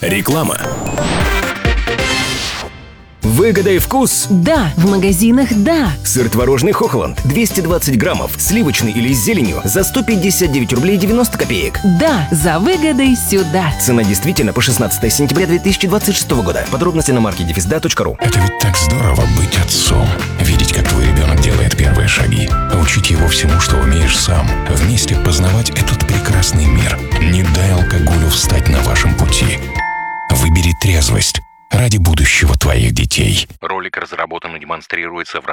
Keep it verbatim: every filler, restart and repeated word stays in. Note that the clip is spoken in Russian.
Реклама. Выгода и вкус? Да, в магазинах да. Сыр творожный Хохланд двести двадцать граммов, сливочный или с зеленью за сто пятьдесят девять рублей девяносто копеек. Да, за выгодой сюда. Цена действительно по шестнадцатое сентября две тысячи двадцать шестого года. Подробности на марке дефисда точка ру. Это ведь так здорово быть отцом. Видеть, как твой ребенок делает первые шаги. Учить его всему, что умеешь сам. Вместе познавать этот прекрасный мир. Не дай алкоголю встать на вашем пути. Выбери трезвость ради будущего твоих детей. Ролик разработан и демонстрируется в работе